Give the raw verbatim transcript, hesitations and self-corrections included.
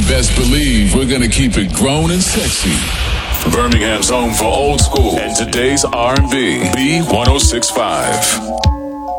best believe we're gonna keep it grown and sexy. Birmingham's home for old school and today's R and B. B one oh six point five.